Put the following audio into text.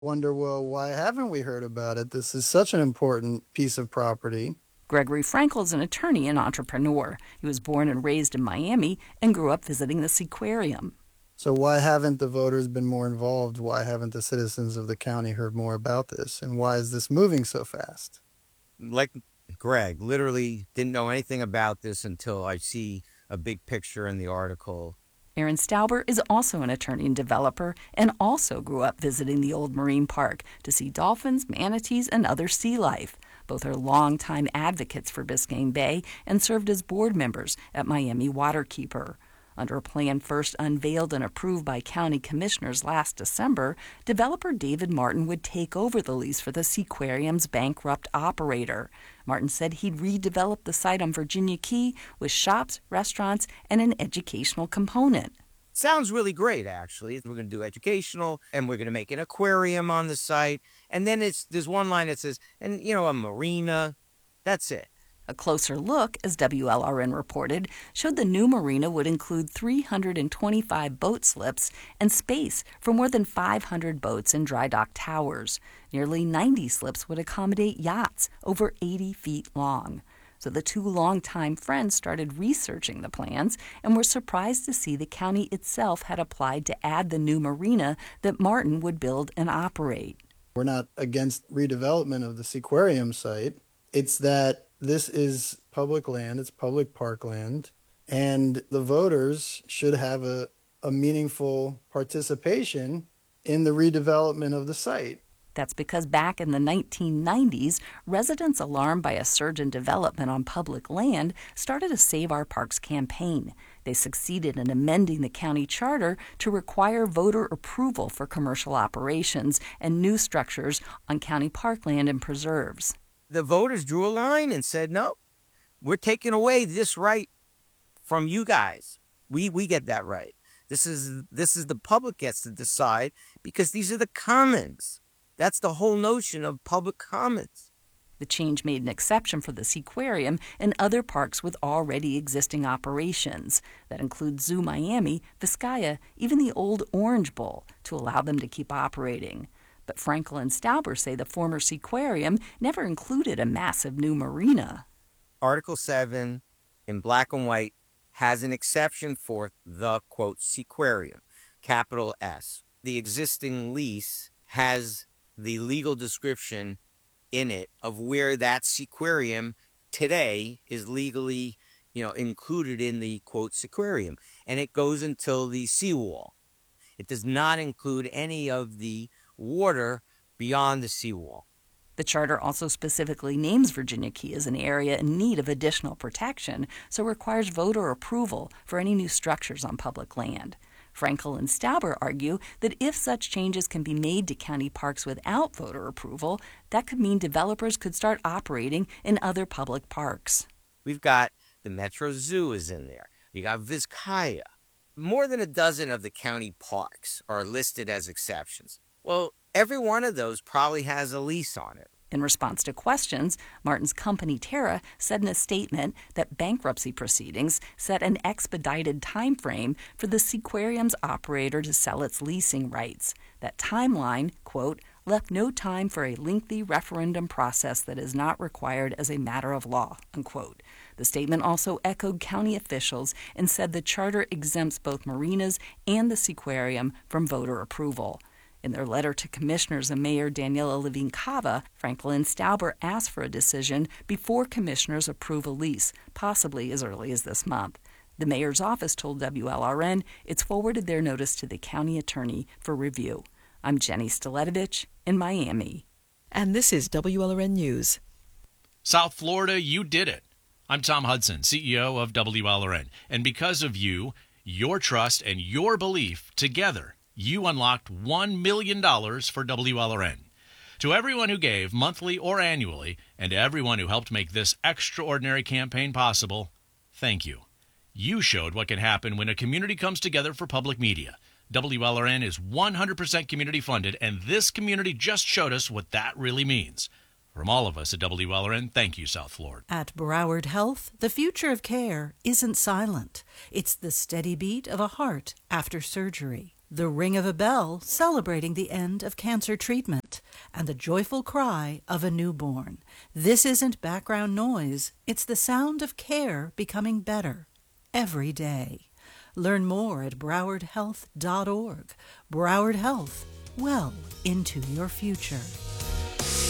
Wonder, well, why haven't we heard about it? This is such an important piece of property. Gregory Frankel is an attorney and entrepreneur. He was born and raised in Miami and grew up visiting the Seaquarium. So why haven't the voters been more involved? Why haven't the citizens of the county heard more about this? And why is this moving so fast? Like Greg, literally didn't know anything about this until I see a big picture in the article. Aaron Stauber is also an attorney and developer and also grew up visiting the old marine park to see dolphins, manatees, and other sea life. Both are longtime advocates for Biscayne Bay and served as board members at Miami Waterkeeper. Under a plan first unveiled and approved by county commissioners last December, developer David Martin would take over the lease for the Seaquarium's bankrupt operator. Martin said he'd redevelop the site on Virginia Key with shops, restaurants, and an educational component. Sounds really great, actually. We're going to do educational, and we're going to make an aquarium on the site. And then there's one line that says, and, a marina. That's it. A closer look, as WLRN reported, showed the new marina would include 325 boat slips and space for more than 500 boats and dry dock towers. Nearly 90 slips would accommodate yachts over 80 feet long. So the two longtime friends started researching the plans and were surprised to see the county itself had applied to add the new marina that Martin would build and operate. We're not against redevelopment of the Seaquarium site. It's that this is public land, it's public parkland, and the voters should have a meaningful participation in the redevelopment of the site. That's because back in the 1990s, residents alarmed by a surge in development on public land started a Save Our Parks campaign. They succeeded in amending the county charter to require voter approval for commercial operations and new structures on county parkland and preserves. The voters drew a line and said, no, we're taking away this right from you guys. We get that right. This is the public gets to decide because these are the commons. That's the whole notion of public commons. The change made an exception for the Seaquarium and other parks with already existing operations. That includes Zoo Miami, Vizcaya, even the old Orange Bowl, to allow them to keep operating. But Frankel and Stauber say the former Seaquarium never included a massive new marina. Article 7, in black and white, has an exception for the, quote, Seaquarium, capital S. The existing lease has the legal description in it of where that Seaquarium today is legally, included in the, quote, Seaquarium. And it goes until the seawall. It does not include any of the water beyond the seawall. The charter also specifically names Virginia Key as an area in need of additional protection, so requires voter approval for any new structures on public land. Frankel and Stauber argue that if such changes can be made to county parks without voter approval, that could mean developers could start operating in other public parks. We've got the Metro Zoo is in there. You got Vizcaya. More than a dozen of the county parks are listed as exceptions. Well, every one of those probably has a lease on it. In response to questions, Martin's company Terra said in a statement that bankruptcy proceedings set an expedited time frame for the Seaquarium's operator to sell its leasing rights. That timeline, quote, left no time for a lengthy referendum process that is not required as a matter of law, unquote. The statement also echoed county officials and said the charter exempts both marinas and the Seaquarium from voter approval. In their letter to commissioners and Mayor Daniela Levine Cava, Frankel and Stauber asked for a decision before commissioners approve a lease, possibly as early as this month. The mayor's office told WLRN it's forwarded their notice to the county attorney for review. I'm Jenny Staletovich in Miami. And this is WLRN News. South Florida, you did it. I'm Tom Hudson, CEO of WLRN. And because of you, your trust, and your belief, together, you unlocked $1 million for WLRN. To everyone who gave monthly or annually, and to everyone who helped make this extraordinary campaign possible, thank you. You showed what can happen when a community comes together for public media. WLRN is 100% community funded, and this community just showed us what that really means. From all of us at WLRN, thank you, South Florida. At Broward Health, the future of care isn't silent. It's the steady beat of a heart after surgery. The ring of a bell celebrating the end of cancer treatment, and the joyful cry of a newborn. This isn't background noise, it's the sound of care becoming better every day. Learn more at browardhealth.org. Broward Health, well into your future.